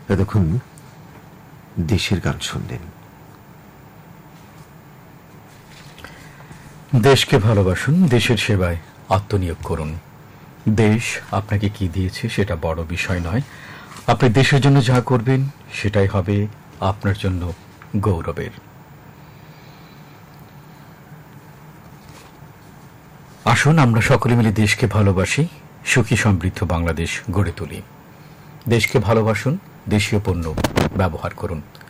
এতক্ষণ দেশের গান শুনলেন। দেশকে ভালোবাসুন, দেশের সেবায় আত্মনিয়োগ করুন। দেশ আপনাকে কি দিয়েছে সেটা বড় বিষয় নয়, আপনি দেশের জন্য যা করবেন সেটাই হবে আপনার জন্য গৌরবের। আসুন আমরা সকলে মিলে দেশকে ভালোবাসি, সুখী সমৃদ্ধ বাংলাদেশ গড়ে তুলি। দেশকে ভালোবাসুন, দেশীয় পণ্য ব্যবহার করুন।